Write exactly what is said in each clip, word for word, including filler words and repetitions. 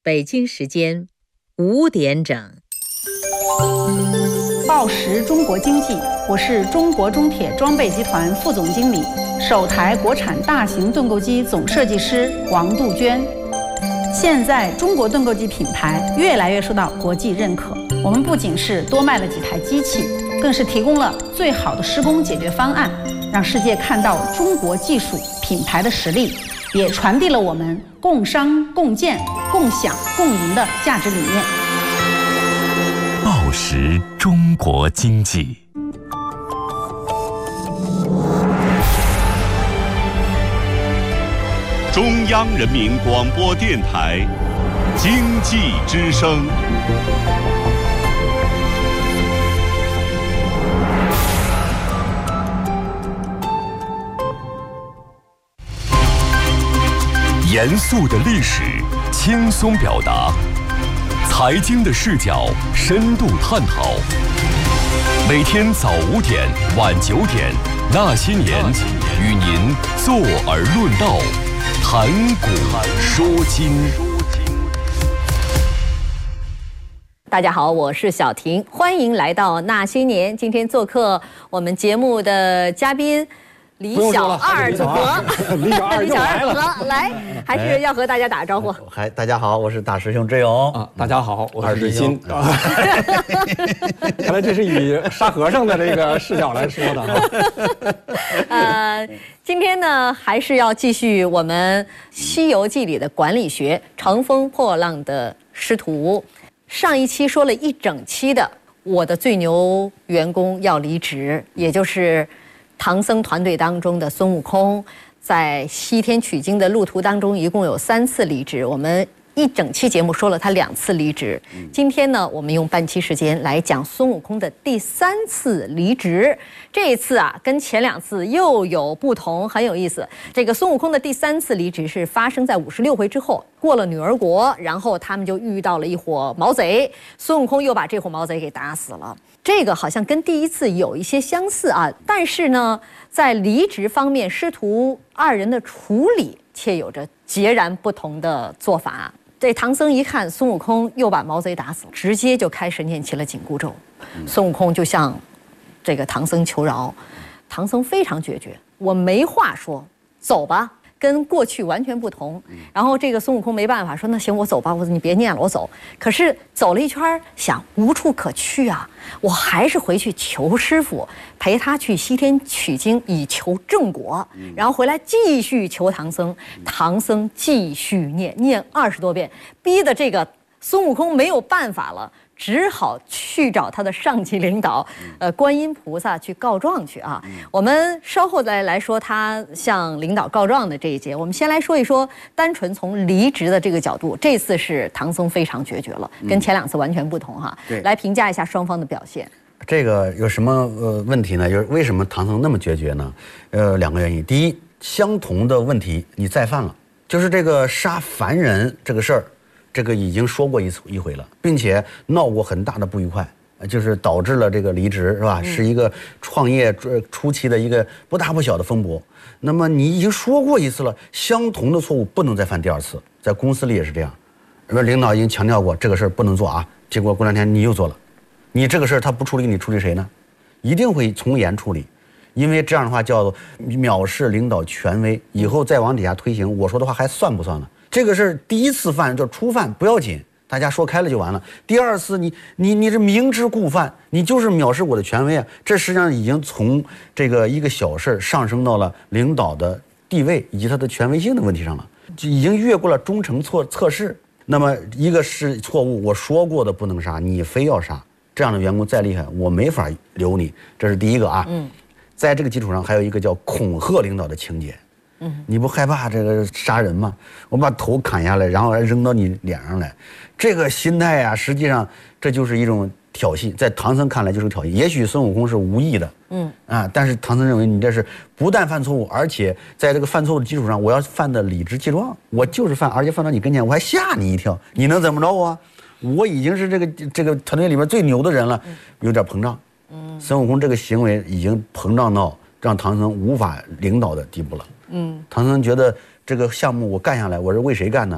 北京时间五点整。 报时中国经济，我是中国中铁装备集团副总经理、首台国产大型盾构机总设计师王杜鹃。现在中国盾构机品牌越来越受到国际认可，我们不仅是多卖了几台机器，更是提供了最好的施工解决方案，让世界看到中国技术品牌的实力，也传递了我们共商共建共享共赢的价值理念。 报时中国经济， 中央人民广播电台经济之声。 严肃的历史，轻松表达；财经的视角，深度探讨。每天早五点，晚九点，那些年，与您坐而论道，谈古说今。 大家好，我是小婷，欢迎来到那些年。今天做客我们节目的嘉宾。李小二组合， 李小二又来了， 来，还是要和大家打个招呼。 嗨，大家好，我是大师兄志勇啊。大家好，我是李鑫啊。看来这是以沙和尚的这个视角来说的啊。 呃，今天呢，还是要继续我们《西游记》里的管理学，乘风破浪的师徒。上一期说了一整期的我的最牛员工要离职，也就是唐僧团队当中的孙悟空，在西天取经的路途当中，一共有三次离职。我们一整期节目说了他两次离职。今天呢，我们用半期时间来讲孙悟空的第三次离职。这一次啊，跟前两次又有不同，很有意思。这个孙悟空的第三次离职是发生在五十六回之后，过了女儿国，然后他们就遇到了一伙毛贼，孙悟空又把这伙毛贼给打死了。这个好像跟第一次有一些相似啊，但是呢，在离职方面，师徒二人的处理却有着截然不同的做法。这唐僧一看孙悟空又把毛贼打死了，直接就开始念起了紧箍咒。孙悟空就向这个唐僧求饶，唐僧非常决绝，我没话说，走吧。跟过去完全不同，然后这个孙悟空没办法说，那行我走吧，我说你别念了，我走。可是走了一圈，想无处可去啊，我还是回去求师傅，陪他去西天取经，以求正果。然后回来继续求唐僧，唐僧继续念，念二十多遍，逼得这个孙悟空没有办法了。只好去找他的上级领导，呃，观音菩萨去告状去啊。我们稍后再来说他向领导告状的这一节。我们先来说一说，单纯从离职的这个角度，这次是唐僧非常决绝了，跟前两次完全不同哈。 对， 来评价一下双方的表现。 这个有什么呃问题呢？就是为什么唐僧那么决绝呢？呃，两个原因。第一，相同的问题你再犯了，就是这个杀凡人这个事儿。这个已经说过一次一回了，并且闹过很大的不愉快，就是导致了这个离职，是吧？嗯、是一个创业初期的一个不大不小的风波。那么你已经说过一次了，相同的错误不能再犯第二次，在公司里也是这样。领导已经强调过这个事儿不能做啊，结果过两天你又做了，你这个事儿他不处理，你处理谁呢？一定会从严处理，因为这样的话叫做藐视领导权威，以后再往底下推行，我说的话还算不算了？这个是第一次犯叫初犯不要紧，大家说开了就完了。第二次你你你是明知故犯，你就是藐视我的权威啊！这实际上已经从这个一个小事上升到了领导的地位以及他的权威性的问题上了，就已经越过了忠诚测测试。那么一个是错误，我说过的不能杀，你非要杀，这样的员工再厉害，我没法留你，这是第一个啊。嗯，在这个基础上还有一个叫恐吓领导的情节。你不害怕这个杀人吗？我把头砍下来，然后扔到你脸上来，这个心态啊，实际上这就是一种挑衅，在唐僧看来就是挑衅。也许孙悟空是无意的，嗯啊，但是唐僧认为你这是不但犯错误，而且在这个犯错误的基础上，我要犯的理直气壮，我就是犯，而且犯到你跟前，我还吓你一跳，你能怎么着啊？我已经是这个这个团队里面最牛的人了，有点膨胀。嗯，孙悟空这个行为已经膨胀到让唐僧无法领导的地步了。嗯，唐僧觉得这个项目我干下来，我是为谁干呢？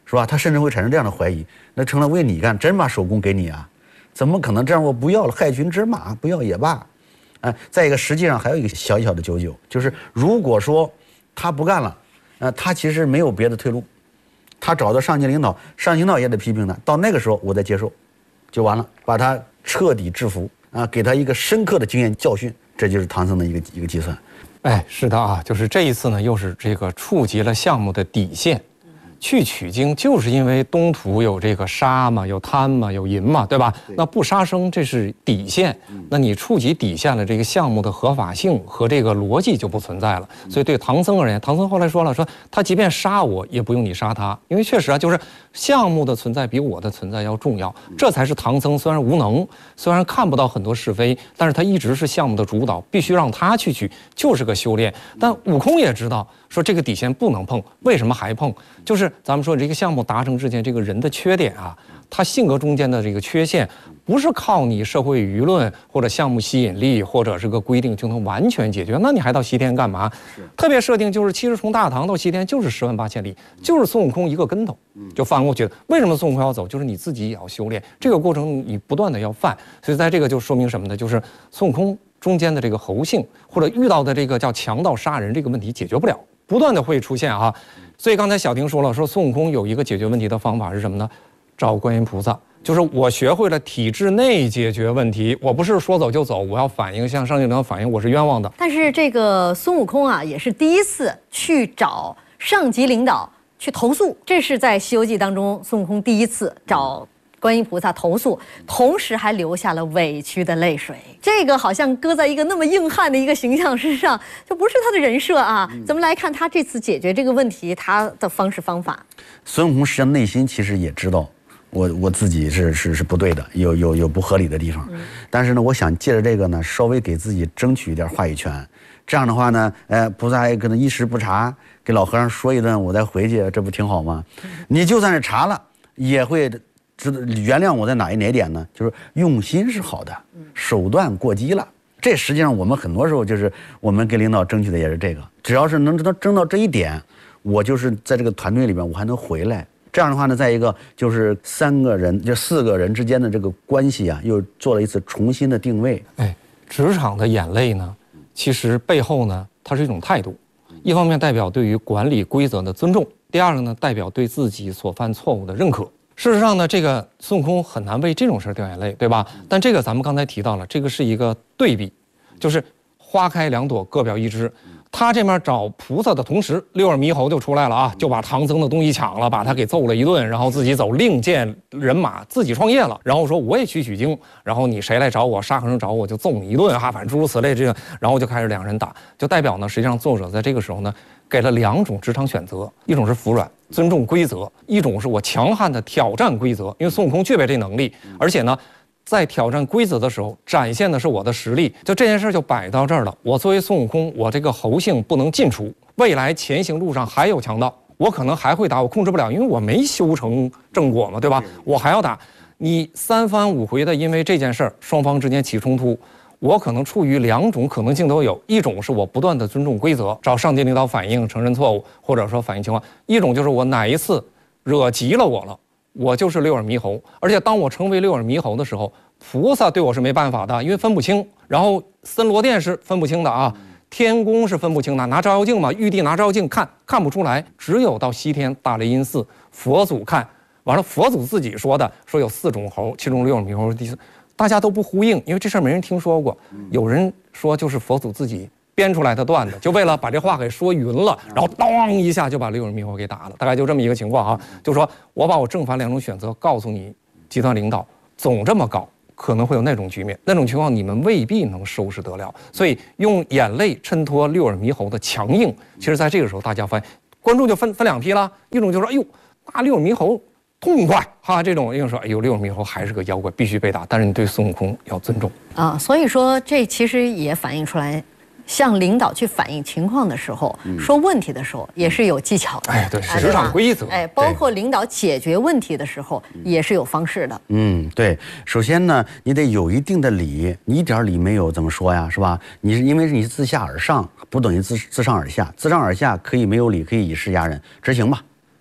是吧？他甚至会产生这样的怀疑，那成了为你干，真把手工给你啊？怎么可能这样？我不要了，害群之马，不要也罢。哎，再一个，实际上还有一个小小的九九，就是如果说他不干了，呃，他其实没有别的退路，他找到上级领导，上级领导也得批评他，到那个时候我再接受，就完了，把他彻底制服啊，给他一个深刻的经验教训，这就是唐僧的一个一个计算。 哎，是的啊，就是这一次呢，又是这个触及了项目的底线。去取经就是因为东土有这个杀嘛，有贪嘛，有淫嘛，对吧？对，那不杀生这是底线，嗯、那你触及底线了，这个项目的合法性和这个逻辑就不存在了。嗯、所以对唐僧而言，唐僧后来说了，说他即便杀我，也不用你杀他，因为确实啊，就是项目的存在比我的存在要重要。这才是唐僧虽然无能，虽然看不到很多是非，但是他一直是项目的主导，必须让他去取，就是个修炼。但悟空也知道。说这个底线不能碰，为什么还碰？就是咱们说这个项目达成之前，这个人的缺点啊，他性格中间的这个缺陷，不是靠你社会舆论或者项目吸引力或者是个规定就能完全解决。那你还到西天干嘛？特别设定就是七十重大唐到西天就是十万八千里，就是孙悟空一个跟头就翻过去了。为什么孙悟空要走？就是你自己也要修炼，这个过程你不断的要犯。所以在这个就说明什么呢？就是孙悟空中间的这个猴性或者遇到的这个叫强盗杀人这个问题解决不了。不断的会出现啊，所以刚才小婷说了，说孙悟空有一个解决问题的方法是什么呢？找观音菩萨，就是我学会了体制内解决问题，我不是说走就走，我要反映向上级领导反映我是冤枉的。 但是这个孙悟空啊，也是第一次去找上级领导去投诉，这是在《西游记》当中孙悟空第一次找观音菩萨投诉，同时还流下了委屈的泪水。这个好像搁在一个那么硬汉的一个形象身上，就不是他的人设啊。咱们来看他这次解决这个问题他的方式方法。 孙悟空实际上内心其实也知道，我我自己是是是不对的，有有有不合理的地方。嗯、但是呢，我想借着这个呢，稍微给自己争取一点话语权。这样的话呢，呃，菩萨还可能一时不察，给老和尚说一顿，我再回去，这不挺好吗？嗯、你就算是查了，也会。知道原谅我在哪一哪点呢？就是用心是好的，手段过激了。这实际上我们很多时候就是我们给领导争取的也是这个，只要是能能争到这一点，我就是在这个团队里边我还能回来。这样的话呢，再一个就是三个人就四个人之间的这个关系啊，又做了一次重新的定位。 哎，职场的眼泪呢，其实背后呢，它是一种态度，一方面代表对于管理规则的尊重，第二个呢，代表对自己所犯错误的认可。事实上呢，这个孙悟空很难为这种事掉眼泪，对吧？但这个咱们刚才提到了，这个是一个对比，就是花开两朵，各表一枝。他这边找菩萨的同时，六耳猕猴就出来了啊，就把唐僧的东西抢了，把他给揍了一顿，然后自己走，另建人马，自己创业了。然后说我也去取经，然后你谁来找我，沙和尚找我就揍你一顿哈，反正诸如此类这个，然后就开始两人打，就代表呢，实际上作者在这个时候呢，给了两种职场选择，一种是服软。尊重规则，一种是我强悍的挑战规则，因为孙悟空具备这能力，而且呢，在挑战规则的时候，展现的是我的实力。就这件事就摆到这儿了。我作为孙悟空，我这个猴性不能尽除，未来前行路上还有强盗，我可能还会打，我控制不了，因为我没修成正果嘛，对吧？我还要打。你三番五回的因为这件事儿，双方之间起冲突。我可能处于两种可能性都有，一种是我不断的尊重规则，找上级领导反映承认错误，或者说反映情况；一种就是我哪一次惹急了我了，我就是六耳猕猴。而且当我成为六耳猕猴的时候，菩萨对我是没办法的，因为分不清。然后森罗殿是分不清的啊，天宫是分不清的，拿照妖镜嘛，玉帝拿照妖镜看看不出来，只有到西天大雷音寺佛祖看，完了佛祖自己说的，说有四种猴，其中六耳猕猴是第四。大家都不呼应，因为这事儿没人听说过。有人说就是佛祖自己编出来的段子，就为了把这话给说匀了，然后当一下就把六耳猕猴给打了，大概就这么一个情况啊。就说我把我正反两种选择告诉你，集团领导总这么搞，可能会有那种局面，那种情况你们未必能收拾得了。所以用眼泪衬托六耳猕猴的强硬，其实在这个时候大家发现，观众就分分两批了，一种就说哎呦，那六耳猕猴。痛快哈，这种硬说，哎呦，六耳猕猴还是个妖怪，必须被打。但是你对孙悟空要尊重啊，所以说这其实也反映出来，向领导去反映情况的时候，嗯、说问题的时候也是有技巧的。 哎，对，职场规则。 哎，包括领导解决问题的时候也是有方式的。 嗯，对。首先呢，你得有一定的理，你一点理没有怎么说呀？是吧？你是因为你是自下而上，不等于自自上而下。自上而下可以没有理，可以以势压人，执行吧。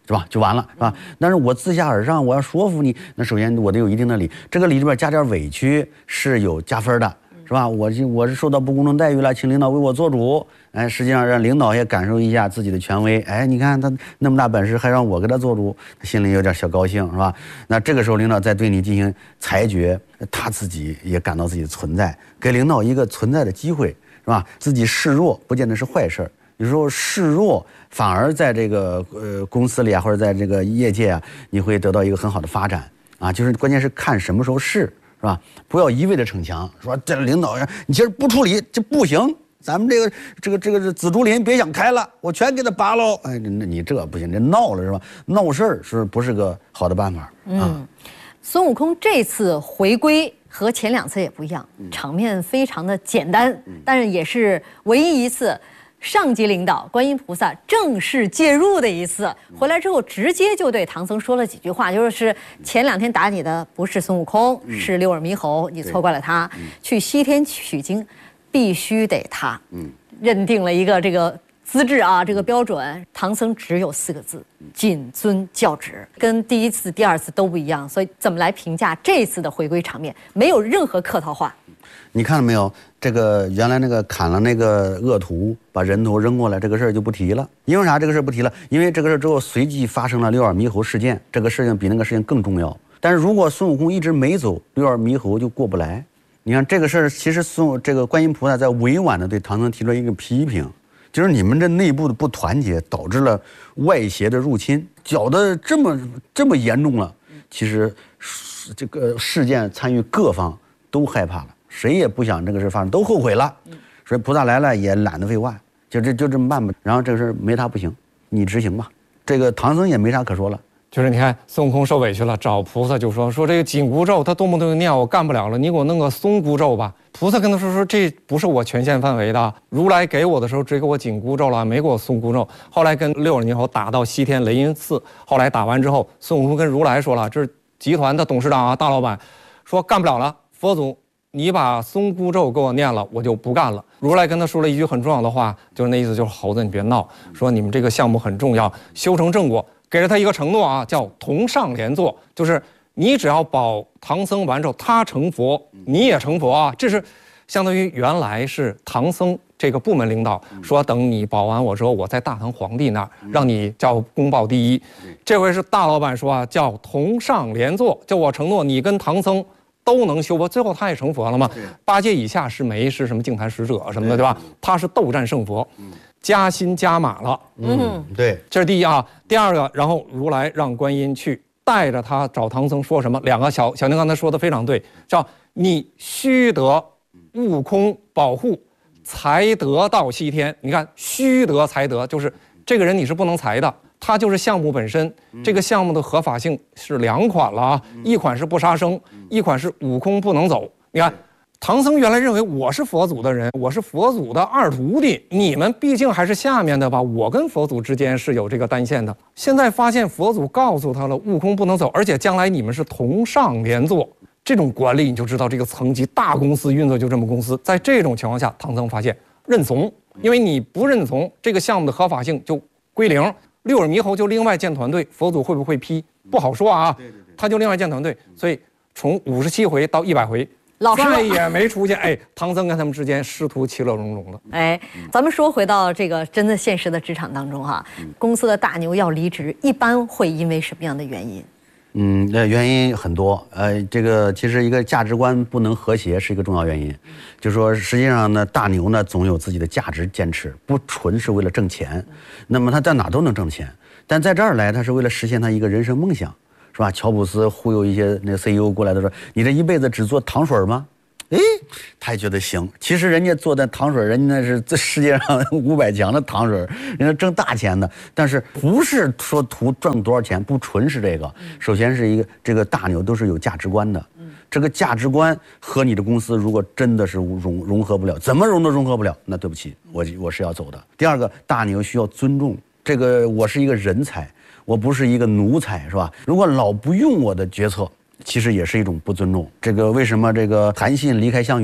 是吧？就完了，是吧？但是我自下而上，我要说服你，那首先我得有一定的理，这个理里边加点委屈是有加分的，是吧？我我是受到不公正待遇了，请领导为我做主，哎，实际上让领导也感受一下自己的权威，哎，你看他那么大本事，还让我给他做主，心里有点小高兴，是吧？那这个时候领导再对你进行裁决，他自己也感到自己的存在，给领导一个存在的机会，是吧？自己示弱不见得是坏事，有时候示弱反而在这个呃公司里啊，或者在这个业界啊，你会得到一个很好的发展啊。就是关键是看什么时候示，是吧？不要一味的逞强，说这领导呀，你今儿不处理这不行，咱们这个这个这个紫竹林别想开了，我全给他拔喽。哎，那你这不行，这闹了是吧？闹事儿是不是个好的办法啊？ 嗯，孙悟空这次回归和前两次也不一样，场面非常的简单，但是也是唯一一次上级领导观音菩萨正式介入的一次。回来之后直接就对唐僧说了几句话，就是前两天打你的不是孙悟空，是六耳猕猴，你错怪了他，去西天取经必须得他，认定了一个这个资质啊，这个标准。唐僧只有四个字：谨遵教旨，跟第一次、第二次都不一样。所以怎么来评价这次的回归场面？没有任何客套话。 你看到没有？这个原来那个砍了那个恶徒，把人头扔过来，这个事儿就不提了。因为啥？这个事儿不提了，因为这个事儿之后随即发生了六耳猕猴事件，这个事情比那个事情更重要。但是如果孙悟空一直没走，六耳猕猴就过不来。你看这个事儿，其实孙这个观音菩萨在委婉的对唐僧提出了一个批评，就是你们这内部的不团结，导致了外邪的入侵，搅得这么这么严重了。其实这个事件参与各方都害怕了。谁也不想这个事发生，都后悔了，所以菩萨来了也懒得废话，就这就这么办吧。然后这个事没他不行，你执行吧。这个唐僧也没啥可说了， 就是你看孙悟空受委屈了，找菩萨就说说这个紧箍咒他动不动念我干不了了，你给我弄个松箍咒吧。菩萨跟他说说这不是我权限范围的，如来给我的时候只给我紧箍咒了，没给我松箍咒。后来跟六耳猕猴打到西天雷音寺，后来打完之后，孙悟空跟如来说了，这是集团的董事长啊，大老板，说干不了了，佛祖。你把松箍咒给我念了，我就不干了。如来跟他说了一句很重要的话，就是那意思，就是猴子你别闹，说你们这个项目很重要，修成正果，给了他一个承诺啊，叫同上连坐，就是你只要保唐僧完之后，他成佛，你也成佛啊。这是相当于原来是唐僧这个部门领导说，等你保完我之后，我在大唐皇帝那儿让你叫公报第一。这回是大老板说啊，叫同上连坐，就我承诺你跟唐僧都能修佛，最后他也成佛了嘛。八戒以下是没是什么净坛使者什么的，对吧？他是斗战胜佛，加薪加码了。 嗯，对， 这是第一啊。第二个，然后如来让观音去带着他找唐僧说什么？两个小小宁刚才说的非常对，叫你须得悟空保护，才得到西天。你看，须得才得，就是这个人你是不能裁的。它就是项目本身，这个项目的合法性是两款了啊，一款是不杀生，一款是悟空不能走。你看，唐僧原来认为我是佛祖的人，我是佛祖的二徒弟，你们毕竟还是下面的吧，我跟佛祖之间是有这个单线的。现在发现佛祖告诉他了，悟空不能走，而且将来你们是同上连坐，这种管理你就知道这个层级大公司运作就这么公司。在这种情况下，唐僧发现认怂，因为你不认从，这个项目的合法性就归零。六耳猕猴就另外建团队，佛祖会不会批不好说啊。他就另外建团队，所以从五十七回到一百回， 老再也没出现。哎，唐僧跟他们之间师徒其乐融融的。 哎，咱们说回到这个真的现实的职场当中哈，公司的大牛要离职，一般会因为什么样的原因？ 嗯，那原因很多，呃，这个其实一个价值观不能和谐是一个重要原因。就说实际上呢，大牛呢总有自己的价值坚持，不纯是为了挣钱。那么他在哪都能挣钱，但在这儿来，他是为了实现他一个人生梦想，是吧？乔布斯忽悠一些那 C E O 过来的说：“你这一辈子只做糖水吗？”哎，他也觉得行。其实人家做的糖水，人家那是这世界上五百强的糖水，人家挣大钱的。但是不是说图挣多少钱，不纯是这个。首先是一个这个大牛都是有价值观的，这个价值观和你的公司如果真的是融融合不了，怎么融都融合不了，那对不起，我我是要走的。第二个，大牛需要尊重，这个我是一个人才，我不是一个奴才，是吧？如果老不用我的决策，其实也是一种不尊重。这个为什么这个韩信离开项羽呢？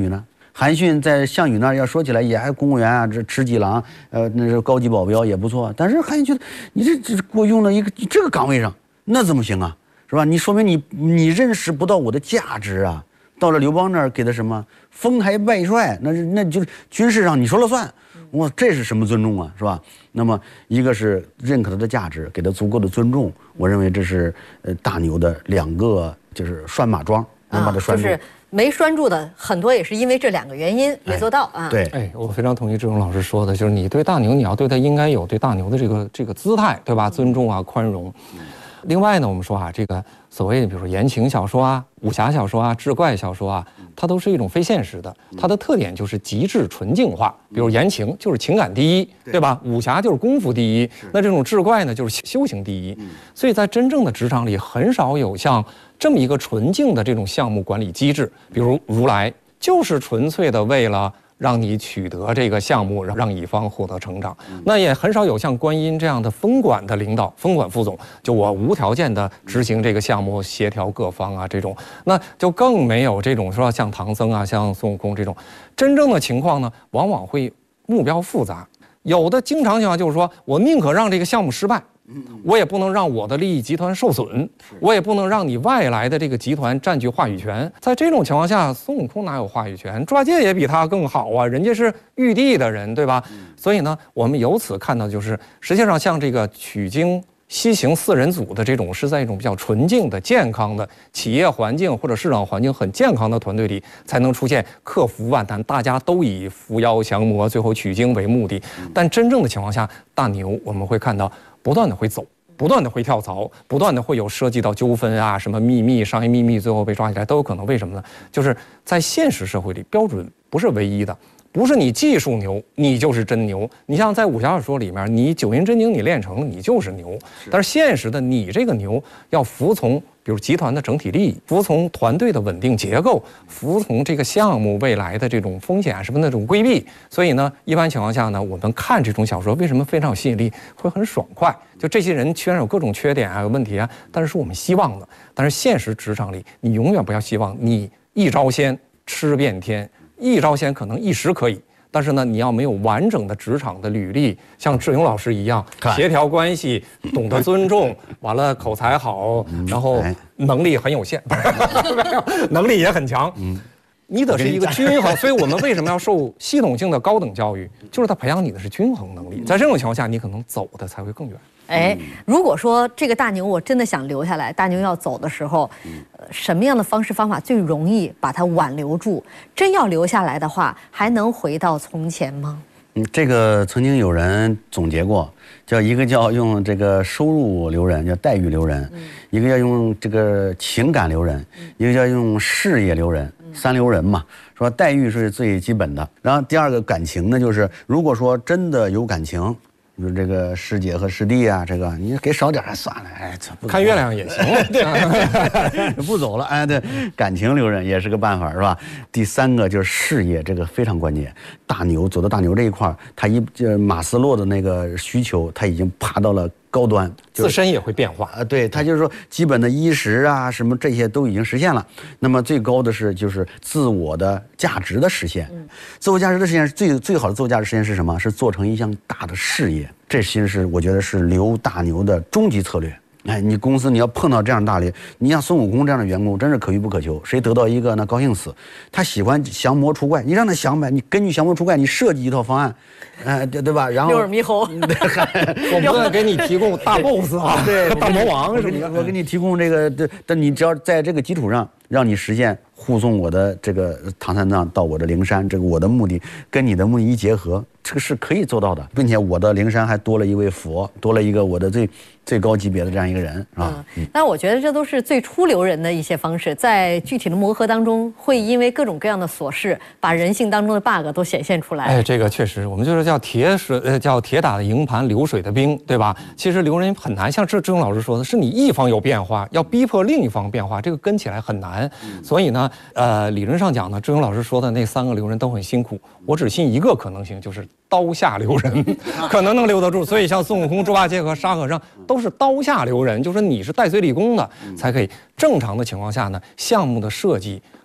韩信在项羽那儿要说起来也还公务员啊，这吃几郎，呃，那是高级保镖也不错。但是韩信觉得你这这给我用到一个这个岗位上，那怎么行啊？是吧？你说明你你认识不到我的价值啊。到了刘邦那儿给他什么封台拜帅，那是那就是军事上你说了算。哇，这是什么尊重啊，是吧？那么一个是认可他的价值，给他足够的尊重，我认为这是呃大牛的两个就是拴马桩，能把它拴住。 啊就是没拴住的很多也是因为这两个原因没做到啊。 对， 哎，我非常同意志勇老师说的，就是你对大牛，你要对他应该有对大牛的这个这个姿态，对吧？尊重啊，宽容。另外呢，我们说啊，这个所谓的比如说言情小说啊、武侠小说啊、志怪小说啊，它都是一种非现实的，它的特点就是极致纯净化。比如言情就是情感第一，对吧？武侠就是功夫第一，那这种志怪呢就是修行第一。所以在真正的职场里，很少有像这么一个纯净的这种项目管理机制，比如如来就是纯粹的为了让你取得这个项目，让乙方获得成长。那也很少有像观音这样的分管的领导、分管副总，就我无条件的执行这个项目，协调各方啊这种，那就更没有这种说像唐僧啊、像孙悟空这种。真正的情况呢，往往会目标复杂，有的经常情况就是说我宁可让这个项目失败。我也不能让我的利益集团受损，我也不能让你外来的这个集团占据话语权。在这种情况下，孙悟空哪有话语权？猪八戒也比他更好啊，人家是玉帝的人，对吧？所以呢，我们由此看到，就是实际上像这个取经西行四人组的这种，是在一种比较纯净的、健康的企业环境或者市场环境很健康的团队里，才能出现克服万难，大家都以扶摇降魔，最后取经为目的。但真正的情况下，大牛我们会看到不断的会走，不断的会跳槽，不断的会有涉及到纠纷啊，什么秘密、商业秘密，最后被抓起来都有可能。为什么呢？就是在现实社会里，标准不是唯一的。不是你技术牛，你就是真牛。你像在武侠小说里面，你九阴真经你练成了，你就是牛。但是现实的你这个牛要服从，比如集团的整体利益，服从团队的稳定结构，服从这个项目未来的这种风险什么那种规避。所以呢，一般情况下呢，我们看这种小说为什么非常有吸引力，会很爽快。就这些人虽然有各种缺点啊、有问题啊，但是是我们希望的。但是现实职场里，你永远不要希望你一招鲜吃遍天。一招鲜可能一时可以，但是呢，你要没有完整的职场的履历，像志勇老师一样，协调关系，懂得尊重，完了口才好，然后能力很有限，能力也很强。嗯，你得是一个均衡。所以我们为什么要受系统性的高等教育？就是他培养你的是均衡能力。在这种情况下，你可能走的才会更远。 哎，如果说这个大牛我真的想留下来，大牛要走的时候，呃，什么样的方式方法最容易把它挽留住？真要留下来的话，还能回到从前吗？ 嗯，这个曾经有人总结过，叫一个叫用这个收入留人，叫待遇留人；嗯、一个要用这个情感留人；嗯、一个叫用事业留人，嗯、三留人嘛。说待遇是最基本的，然后第二个感情呢，就是如果说真的有感情。比如这个师姐和师弟啊，这个你给少点还算了，哎， 看月亮也行， 对，不走了，哎，对，感情留人也是个办法，是吧？第三个就是事业，这个非常关键。大牛走到大牛这一块，他一这马斯洛的那个需求，他已经爬到了高端， 自身也会变化啊。对，他就是说基本的衣食啊，什么这些都已经实现了。那么最高的是就是自我的价值的实现。嗯、自我价值的实现是最最好的自我价值实现是什么？是做成一项大的事业。这其实是我觉得是留大牛的终极策略。哎，你公司你要碰到这样大力，你像孙悟空这样的员工，真是可遇不可求。谁得到一个那高兴死。他喜欢降魔除怪，你让他降呗，你根据降魔除怪，你设计一套方案，呃，对对吧？然后六耳猕猴， 我不断给你提供大 boss 啊， 对， 大魔王什么的， 我给你提供这个，对，但你只要在这个基础上，让你实现护送我的这个唐三藏到我的灵山，这个我的目的跟你的目的一结合，这个是可以做到的，并且我的灵山还多了一位佛，多了一个我的最最高级别的这样一个人啊。 嗯，但我觉得这都是最初留人的一些方式，在具体的磨合当中，会因为各种各样的琐事，把人性当中的 bug 都显现出来。 哎，这个确实，我们就是叫铁水，呃，叫铁打的营盘流水的兵，对吧？其实留人很难，像志志勇老师说的，是你一方有变化，要逼迫另一方变化，这个跟起来很难。嗯、所以呢，呃，理论上讲呢，志勇老师说的那三个留人都很辛苦，我只信一个可能性，就是刀下留人，可能能留得住。所以像孙悟空、猪八戒和沙和尚都是刀下留人，就是你是带罪立功的，才可以。正常的情况下呢，项目的设计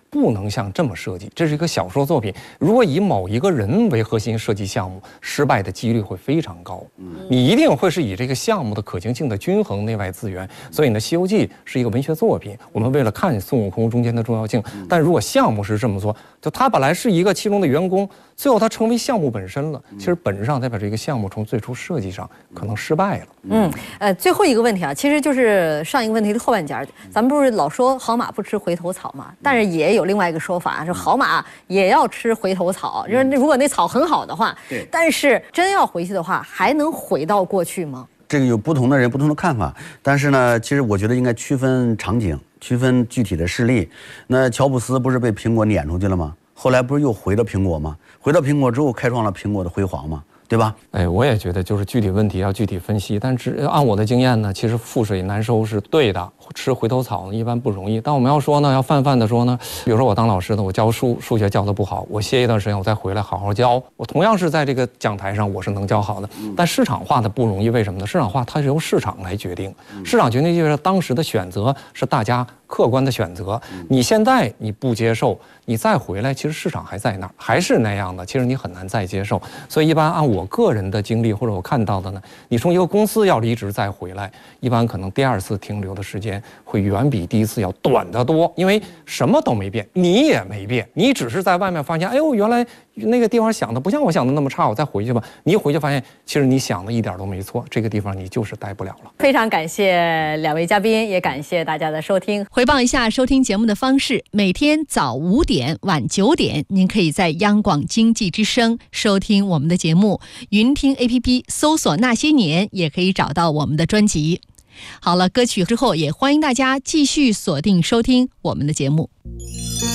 不能像这么设计。这是一个小说作品，如果以某一个人为核心设计项目，失败的几率会非常高。你一定会是以这个项目的可行性的均衡内外资源。所以呢，《西游记》是一个文学作品，我们为了看孙悟空中间的重要性，但如果项目是这么做，就他本来是一个其中的员工，最后他成为项目本身了。其实本质上代表这个项目从最初设计上可能失败了。 嗯，呃，最后一个问题啊，其实就是上一个问题的后半截儿。咱们不是老说好马不吃回头草嘛？但是也有另外一个说法，说好马也要吃回头草，就是如果那草很好的话， 对， 但是真要回去的话，还能回到过去吗？ 这个有不同的人不同的看法，但是呢，其实我觉得应该区分场景，区分具体的事例。那乔布斯不是被苹果撵出去了吗？后来不是又回到苹果吗？回到苹果之后，开创了苹果的辉煌吗？对吧？ 哎，我也觉得就是具体问题要具体分析，但是按我的经验呢，其实覆水难收是对的，吃回头草呢一般不容易。但我们要说呢，要泛泛的说呢，比如说我当老师的，我教数数学教的不好，我歇一段时间，我再回来好好教，我同样是在这个讲台上我是能教好的。但市场化的不容易，为什么呢？市场化它是由市场来决定，市场决定就是当时的选择是大家客观的选择。你现在你不接受，你再回来，其实市场还在那儿，还是那样的，其实你很难再接受。所以一般按我个人的经历或者我看到的呢，你从一个公司要离职再回来，一般可能第二次停留的时间会远比第一次要短得多，因为什么都没变，你也没变，你只是在外面发现，哎呦，原来那个地方想的不像我想的那么差，我再回去吧。你一回去发现，其实你想的一点都没错，这个地方你就是待不了了。 非常感谢两位嘉宾，也感谢大家的收听。 回报一下收听节目的方式：每天早五点、晚九点，您可以在央广经济之声收听我们的节目，云听 A P P 搜索那些年也可以找到我们的专辑。好了，歌曲之后也欢迎大家继续锁定收听我们的节目。